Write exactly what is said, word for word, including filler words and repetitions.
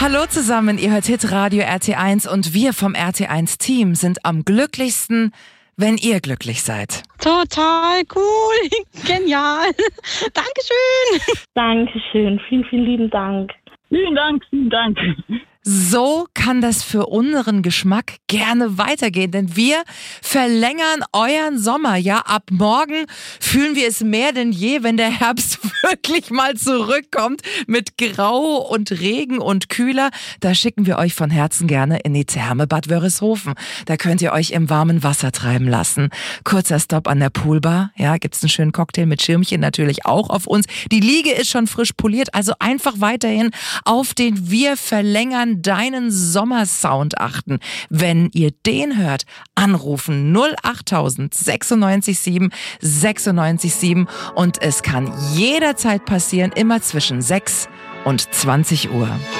Hallo zusammen, ihr hört Hitradio R T eins und wir vom R T eins Team sind am glücklichsten, wenn ihr glücklich seid. Total cool, genial. Dankeschön. Dankeschön, vielen, vielen lieben Dank. Vielen Dank, vielen Dank. So kann das für unseren Geschmack gerne weitergehen, denn wir verlängern euren Sommer. Ja, ab morgen fühlen wir es mehr denn je, wenn der Herbst wirklich mal zurückkommt mit Grau und Regen und Kühler. Da schicken wir euch von Herzen gerne in die Therme Bad Wörishofen. Da könnt ihr euch im warmen Wasser treiben lassen. Kurzer Stopp an der Poolbar. Ja, gibt's einen schönen Cocktail mit Schirmchen natürlich auch auf uns. Die Liege ist schon frisch poliert, also einfach weiterhin auf den Wir verlängern deinen Sommersound achten. Wenn ihr den hört, anrufen null achttausend sechsundneunzig sieben sechsundneunzig sieben und es kann jederzeit passieren, immer zwischen sechs und zwanzig Uhr.